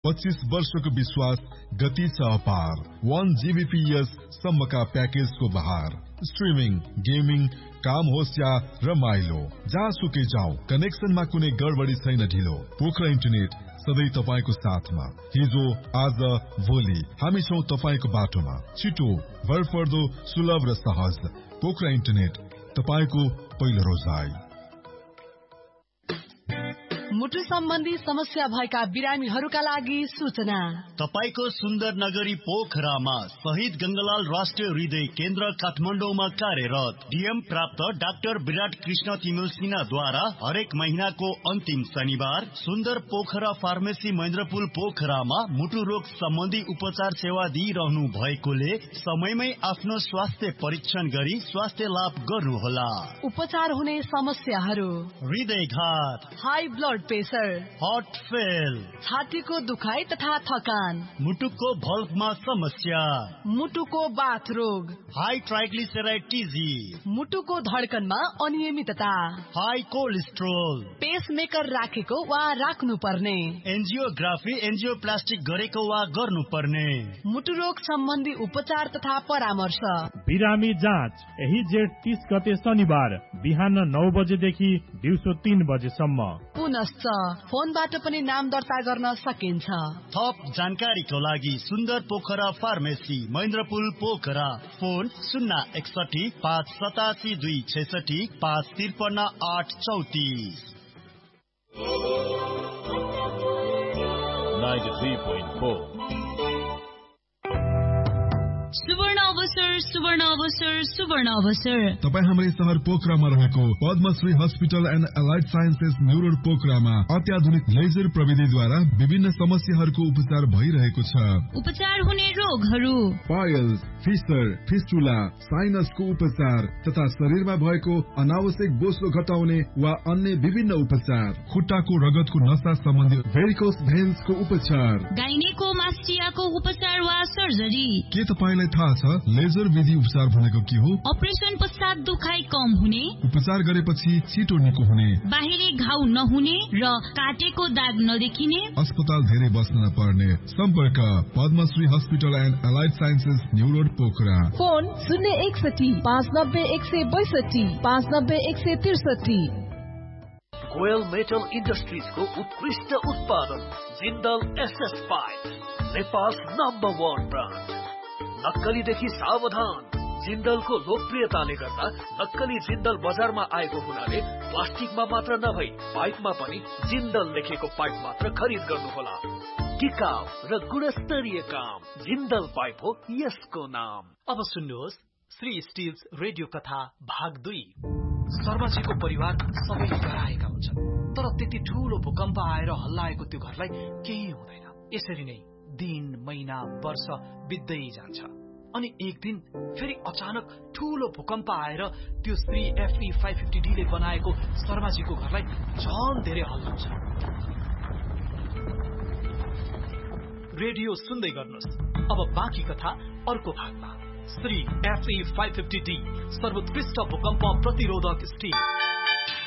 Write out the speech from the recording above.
25 वर्षको विश्वास, गति छ अपार। 1 Gbps सम्मका प्याकेजको बहार। स्ट्रिमिङ, गेमिङ, काम होस् या रमाइलो, जहाँसुकै जाऊ, कनेक्सनमा कुनै गडबडी छैन ढिलो। पोखरा इन्टरनेट सधैँ तपाईको साथमा। हिजो, आज, भोलि हामी छौं तपाईको बाटोमा। छिटो, भरपर्दो, सुलभ र सहज। पोखरा इन्टरनेट, तपाईको पहिलो रोजाइ। मुटु सम्बन्धी समस्या भएका बिरामीहरूका लागि सूचना। तपाईको सुन्दर नगरी पोखरामा शहीद गंगालाल राष्ट्रिय हृदय केन्द्र काठमाडौँमा कार्यरत डीएम प्राप्त डाक्टर विराट कृष्ण तिमिल सिन्हाद्वारा हरेक महिनाको अन्तिम शनिबार सुन्दर पोखरा फार्मेसी महेन्द्रपुल पोखरामा मुटु रोग सम्बन्धी उपचार सेवा दिइरहनु भएकोले समयमै आफ्नो स्वास्थ्य परीक्षण गरी स्वास्थ्य लाभ गर्नुहोला। उपचार हुने समस्याहरू: हृदयघात, high blood pressure, heart fail, छातीको दुखाइ तथा थकान, मुटुको भल्भमा समस्या, मुटुको बाथ रोग, हाई ट्राइग्लिसराइड डिजिज, मुटुको धड्कनमा अनियमितता, हाई कोलेस्ट्रोल, पेसमेकर राखेको वा राख्नु पर्ने, एन्जियोग्राफी एन्जियोप्लास्टिक गरेको वा गर्नुपर्ने, मुटु रोग सम्बन्धी उपचार तथा परामर्श। बिरामी जाँच यही जेठ 30 गते शनिबार बिहान 9 बजेदेखि दिउँसो 3 बजेसम्म। पुनश्च फोनबाट पनि नाम दर्ता गर्न सकिन्छ। थप जानकारीको लागि सुन्दर पोखरा फार्मेसी महेन्द्रपुल पोखरा, फोन 061 587 266 553 834। 93.4 सुवर्ण अवसर, सुवर्ण अवसर, सुवर्ण अवसर। तपाईँ हाम्रै शहर पोखरामा रहेको Padmashri hospital and allied sciences new road पोखरामा अत्याधुनिक लेजर प्रविधिद्वारा विभिन्न समस्याहरूको उपचार भइरहेको छ। उपचार हुने रोगहरू: पाइल्स, फिस्टर, फिस्टुला, साइनसको उपचार तथा शरीरमा भएको अनावश्यक बोसो घटाउने वा अन्य विभिन्न उपचार। खुट्टाको रगतको नसा सम्बन्धी भेरिकोस भेन्सको उपचार। गाइनेकोमास्टियाको उपचार वा सर्जरी। के तपाईलाई थाहा छ लेजर विधि उपचार भनेको के हो? अपरेसन पश्चात दुखाइ कम हुने, उपचार गरेपछि छिटो निको हुने, बाहिरी घाउ नहुने र काटेको दाग नदेखिने, अस्पताल धेरै बस्न नपर्ने। सम्पर्क Padmashri hospital and allied sciences new road Pokhara. Phone 061 590 162 590 163। Goyal metal industries को उत्कृष्ट उत्पादन Jindal SS pipe, Nepal number 1 brand. नक्कलीदेखि सावधान। जिन्दलको लोकप्रियताले गर्दा नक्कली जिन्दल बजारमा आएको हुनाले प्लास्टिकमा मात्र नभई पाइपमा पनि जिन्दल लेखेको पाइप मात्र खरिद गर्नुहोला। टिकाउ र गुणस्तरीय काम जिन्दल पाइप हो यसको नाम। अब सुन्नुहोस् श्री स्टिल्स रेडियो कथा भाग 2। शर्माजीको परिवार सबैले डराएका हुन्छन्, तर त्यति ठूलो भूकम्प आएर हल्लाएको त्यो घरलाई केही हुँदैन। यसरी नै दिन, महिना, वर्ष बित्दै जान्छ अनि एक दिन फेरि अचानक ठूलो भूकम्प आएर त्यो श्री FE 550D ले बनाएको शर्माजीको घरलाई झन धेरै हल्लाउँछ। रेडियो सुन्दै गर्नुहोस्। अब बाँकी कथा अर्को भागमा। श्री FE 550D सर्वोत्कृष्ट भूकम्प प्रतिरोधक स्टिल।